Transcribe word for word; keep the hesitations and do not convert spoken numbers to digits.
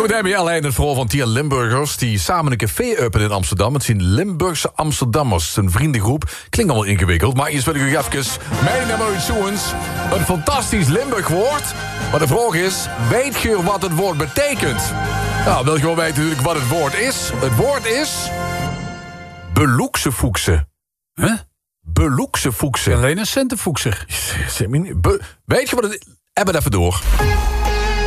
Goed, hebben je alleen het verhaal van tien Limburgers... die samen een café openen in Amsterdam. Het zijn Limburgse Amsterdammers. Een vriendengroep. Klinkt allemaal ingewikkeld, maar eerst wil ik u even... mijn naam is Soens. Een fantastisch Limburg woord. Maar de vraag is, weet je wat het woord betekent? Nou, wil je gewoon weten natuurlijk wat het woord is? Het woord is... beloeksevoekse. Huh? Beloeksevoekse. Alleen een centenvoekser. Be- weet je wat het is? Heb het even door.